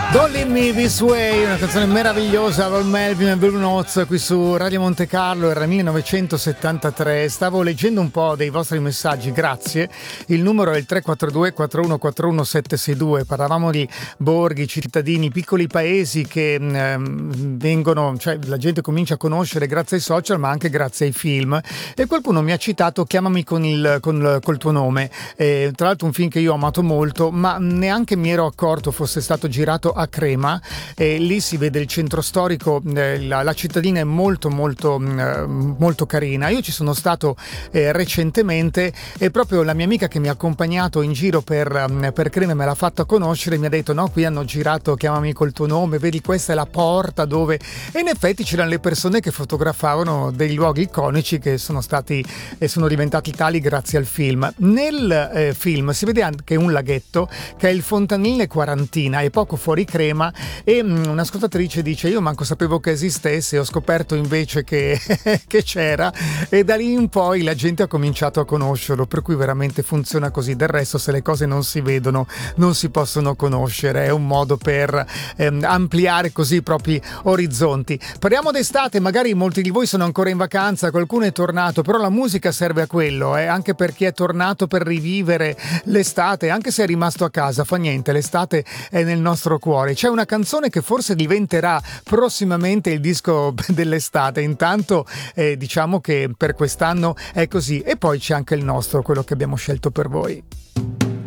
Don't Leave Me This Way, una canzone meravigliosa, Val Melvin e Blue Notes qui su Radio Monte Carlo, era 1973. Stavo leggendo un po' dei vostri messaggi, grazie. Il numero è il 342 4141 762. Parlavamo di borghi, cittadini, piccoli paesi che vengono, cioè la gente comincia a conoscere grazie ai social, ma anche grazie ai film. E qualcuno mi ha citato Chiamami col tuo nome. Tra l'altro un film che io ho amato molto, ma neanche mi ero accorto fosse stato girato a Crema. Lì si vede il centro storico, la cittadina è molto carina. Io ci sono stato recentemente e proprio la mia amica che mi ha accompagnato in giro per Crema me l'ha fatta conoscere, mi ha detto no, qui hanno girato Chiamami col tuo nome, vedi questa è la porta dove, e in effetti c'erano le persone che fotografavano dei luoghi iconici che sono stati e sono diventati tali grazie al film. Nel film si vede anche un laghetto che è il Fontanile Quarantina, è poco fuori Crema, e un'ascoltatrice dice io manco sapevo che esistesse, ho scoperto invece che c'era, e da lì in poi la gente ha cominciato a conoscerlo, per cui veramente funziona così. Del resto se le cose non si vedono non si possono conoscere, è un modo per ampliare così i propri orizzonti. Parliamo d'estate, magari molti di voi sono ancora in vacanza, qualcuno è tornato, però la musica serve a quello, anche per chi è tornato per rivivere l'estate, anche se è rimasto a casa, fa niente, l'estate è nel nostro cuore. C'è una canzone che forse diventerà prossimamente il disco dell'estate, intanto diciamo che per quest'anno è così, e poi c'è anche il nostro, quello che abbiamo scelto per voi.